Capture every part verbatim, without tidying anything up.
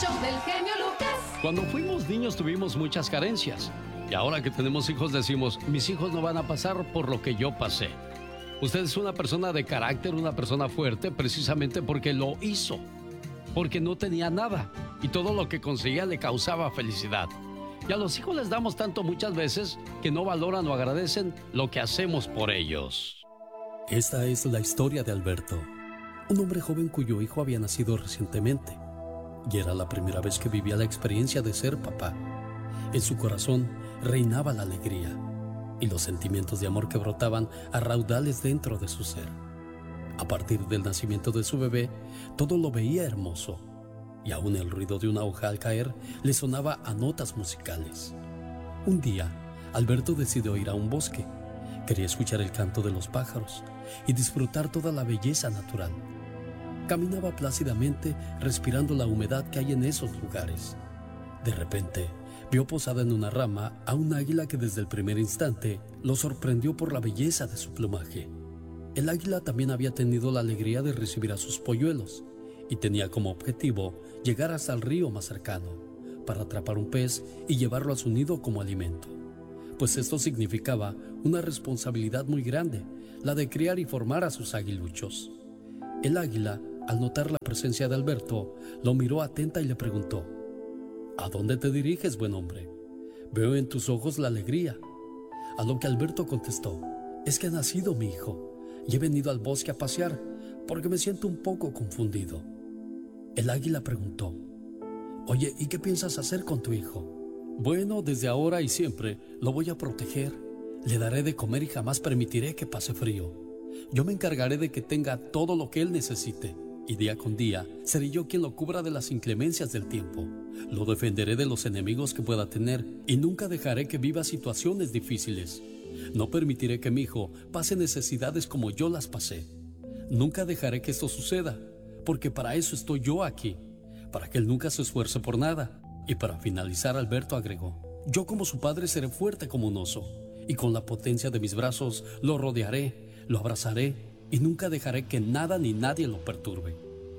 show del genio Lucas. Cuando fuimos niños tuvimos muchas carencias. Y ahora que tenemos hijos decimos, mis hijos no van a pasar por lo que yo pasé. Usted es una persona de carácter, una persona fuerte, precisamente porque lo hizo. Porque no tenía nada. Y todo lo que conseguía le causaba felicidad. Y a los hijos les damos tanto muchas veces que no valoran o agradecen lo que hacemos por ellos. Esta es la historia de Alberto, un hombre joven cuyo hijo había nacido recientemente. Y era la primera vez que vivía la experiencia de ser papá. En su corazón reinaba la alegría y los sentimientos de amor que brotaban a raudales dentro de su ser. A partir del nacimiento de su bebé, todo lo veía hermoso. Y aún el ruido de una hoja al caer le sonaba a notas musicales. Un día, Alberto decidió ir a un bosque. Quería escuchar el canto de los pájaros y disfrutar toda la belleza natural. Caminaba plácidamente, respirando la humedad que hay en esos lugares. De repente, vio posada en una rama a un águila que desde el primer instante lo sorprendió por la belleza de su plumaje. El águila también había tenido la alegría de recibir a sus polluelos y tenía como objetivo llegar hasta el río más cercano para atrapar un pez y llevarlo a su nido como alimento, pues esto significaba una responsabilidad muy grande, la de criar y formar a sus aguiluchos. El águila, al notar la presencia de Alberto, lo miró atenta y le preguntó: ¿A dónde te diriges, buen hombre? Veo en tus ojos la alegría. A lo que Alberto contestó: es que ha nacido mi hijo y he venido al bosque a pasear porque me siento un poco confundido. El águila preguntó: oye, ¿y qué piensas hacer con tu hijo? Bueno, desde ahora y siempre lo voy a proteger. Le daré de comer y jamás permitiré que pase frío. Yo me encargaré de que tenga todo lo que él necesite. Y día con día seré yo quien lo cubra de las inclemencias del tiempo. Lo defenderé de los enemigos que pueda tener y nunca dejaré que viva situaciones difíciles. No permitiré que mi hijo pase necesidades como yo las pasé. Nunca dejaré que esto suceda, porque para eso estoy yo aquí, para que él nunca se esfuerce por nada. Y para finalizar, Alberto agregó: yo como su padre seré fuerte como un oso, y con la potencia de mis brazos lo rodearé, lo abrazaré y nunca dejaré que nada ni nadie lo perturbe.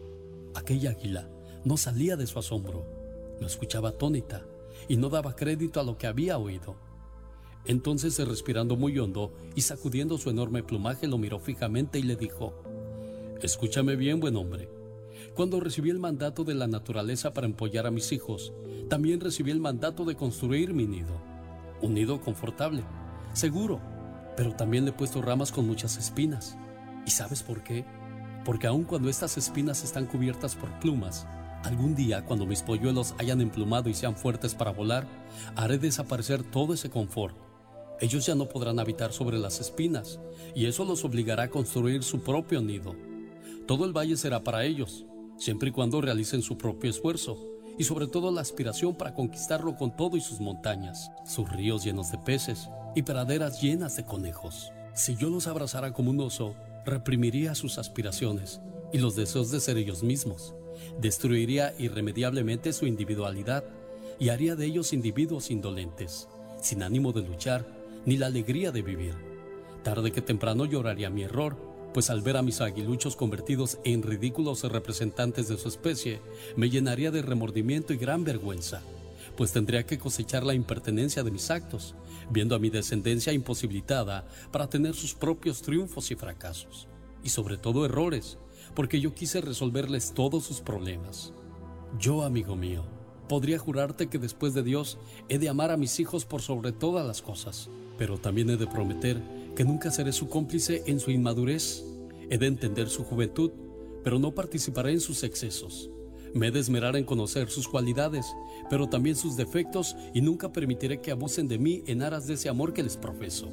Aquella águila no salía de su asombro, lo escuchaba atónita y no daba crédito a lo que había oído. Entonces, respirando muy hondo y sacudiendo su enorme plumaje, lo miró fijamente y le dijo: escúchame bien, buen hombre. Cuando recibí el mandato de la naturaleza para empollar a mis hijos, también recibí el mandato de construir mi nido. Un nido confortable, seguro, pero también le he puesto ramas con muchas espinas. ¿Y sabes por qué? Porque aun cuando estas espinas están cubiertas por plumas, algún día, cuando mis polluelos hayan emplumado y sean fuertes para volar, haré desaparecer todo ese confort. Ellos ya no podrán habitar sobre las espinas, y eso los obligará a construir su propio nido. Todo el valle será para ellos, siempre y cuando realicen su propio esfuerzo, y sobre todo la aspiración para conquistarlo con todo y sus montañas, sus ríos llenos de peces y praderas llenas de conejos. Si yo los abrazara como un oso, reprimiría sus aspiraciones y los deseos de ser ellos mismos, destruiría irremediablemente su individualidad y haría de ellos individuos indolentes, sin ánimo de luchar ni la alegría de vivir. Tarde que temprano lloraría mi error, pues al ver a mis aguiluchos convertidos en ridículos representantes de su especie, me llenaría de remordimiento y gran vergüenza, pues tendría que cosechar la impertenencia de mis actos, viendo a mi descendencia imposibilitada para tener sus propios triunfos y fracasos, y sobre todo errores, porque yo quise resolverles todos sus problemas. Yo, amigo mío, podría jurarte que después de Dios he de amar a mis hijos por sobre todas las cosas, pero también he de prometer que nunca seré su cómplice en su inmadurez. He de entender su juventud, pero no participaré en sus excesos. Me he de esmerar en conocer sus cualidades, pero también sus defectos, y nunca permitiré que abusen de mí en aras de ese amor que les profeso.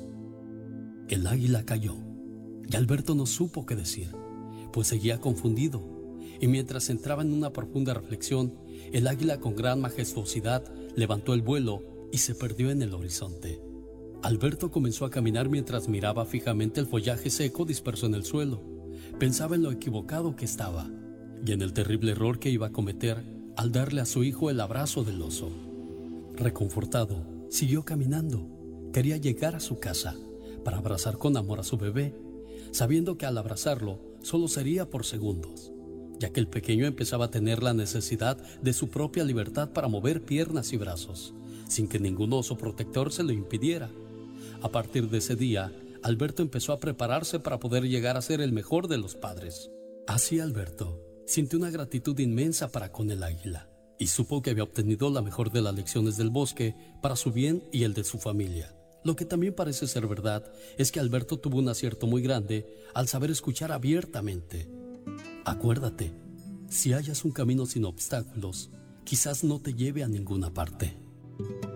El águila cayó, y Alberto no supo qué decir, pues seguía confundido, y mientras entraba en una profunda reflexión, el águila con gran majestuosidad levantó el vuelo y se perdió en el horizonte. Alberto comenzó a caminar mientras miraba fijamente el follaje seco disperso en el suelo. Pensaba en lo equivocado que estaba y en el terrible error que iba a cometer al darle a su hijo el abrazo del oso. Reconfortado, siguió caminando. Quería llegar a su casa para abrazar con amor a su bebé, sabiendo que al abrazarlo solo sería por segundos. ya que el pequeño empezaba a tener la necesidad de su propia libertad para mover piernas y brazos, sin que ningún oso protector se lo impidiera. A partir de ese día, Alberto empezó a prepararse para poder llegar a ser el mejor de los padres. Así Alberto sintió una gratitud inmensa para con el águila y supo que había obtenido la mejor de las lecciones del bosque para su bien y el de su familia. Lo que también parece ser verdad es que Alberto tuvo un acierto muy grande al saber escuchar abiertamente. Acuérdate, si hallas un camino sin obstáculos, quizás no te lleve a ninguna parte.